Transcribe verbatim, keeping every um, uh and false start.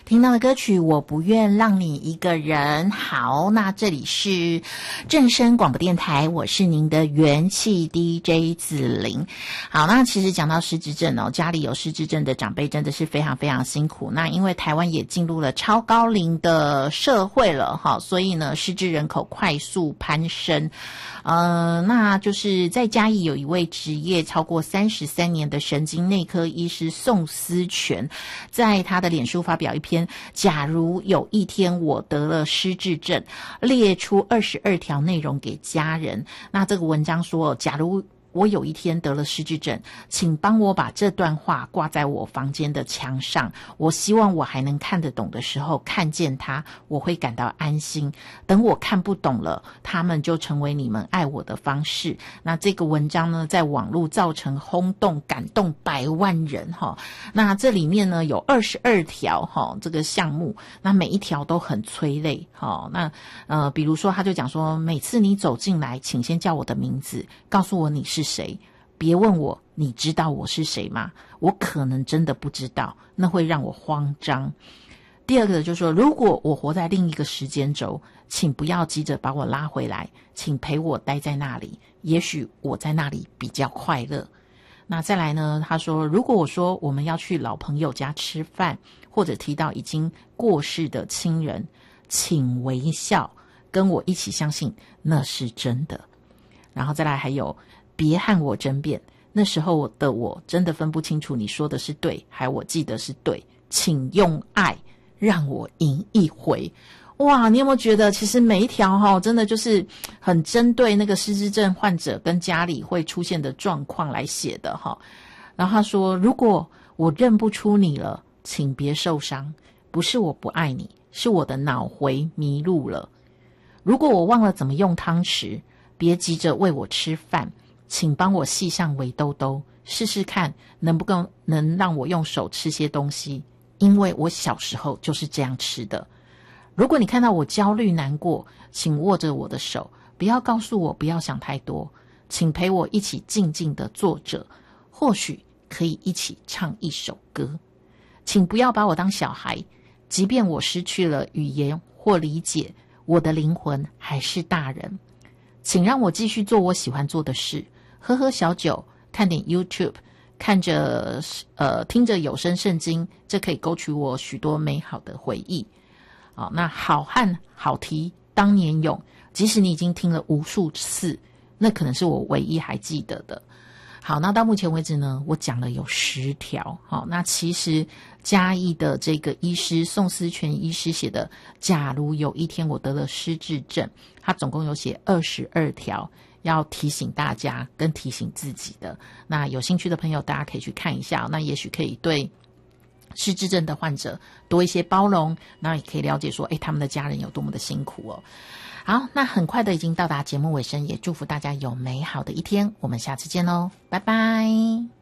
听到的歌曲我不愿让你一个人。好，那这里是正声广播电台，我是您的元气 D J 子玲。好，那其实讲到失智症哦，家里有失智症的长辈真的是非常非常辛苦。那因为台湾也进入了超高龄的社会了哈，所以呢失智人口快速攀升。呃，那就是在嘉义有一位职业超过三十三年的神经内科医师宋思全，在他的脸书发表一篇假如有一天我得了失智症，列出二十二条内容给家人。那这个文章说，假如我有一天得了失智症，请帮我把这段话挂在我房间的墙上，我希望我还能看得懂的时候看见它，我会感到安心。等我看不懂了，他们就成为你们爱我的方式。那这个文章呢，在网络造成轰动，感动百万人哈。那这里面呢有二十二条哈，这个项目，那每一条都很催泪哈。那呃，比如说他就讲说，每次你走进来，请先叫我的名字，告诉我你是谁，别问我你知道我是谁吗？我可能真的不知道，那会让我慌张。第二个就是说，如果我活在另一个时间轴，请不要急着把我拉回来，请陪我待在那里，也许我在那里比较快乐。那再来呢，他说，如果我说我们要去老朋友家吃饭，或者提到已经过世的亲人，请微笑，跟我一起相信那是真的。然后再来还有，别和我争辩，那时候的我真的分不清楚你说的是对还我记得是对，请用爱让我赢一回。哇，你有没有觉得其实每一条齁真的就是很针对那个失智症患者跟家里会出现的状况来写的齁。然后他说，如果我认不出你了，请别受伤，不是我不爱你，是我的脑回迷路了。如果我忘了怎么用汤匙，别急着喂我吃饭，请帮我系上围兜兜，试试看能不能能让我用手吃些东西，因为我小时候就是这样吃的。如果你看到我焦虑难过，请握着我的手，不要告诉我不要想太多，请陪我一起静静地坐着，或许可以一起唱一首歌。请不要把我当小孩，即便我失去了语言或理解，我的灵魂还是大人。请让我继续做我喜欢做的事，喝喝小酒，看点 YouTube， 看着呃听着有声圣经，这可以勾起我许多美好的回忆。哦，那好汉好题当年勇，即使你已经听了无数次，那可能是我唯一还记得的。好，那到目前为止呢，我讲了有十条。好，那其实嘉义的这个医师宋思全医师写的假如有一天我得了失智症，他总共有写二十二条要提醒大家跟提醒自己的。那有兴趣的朋友大家可以去看一下，那也许可以对失智症的患者多一些包容，那也可以了解说，诶，他们的家人有多么的辛苦哦。好，那很快的已经到达节目尾声，也祝福大家有美好的一天，我们下次见喽，拜拜。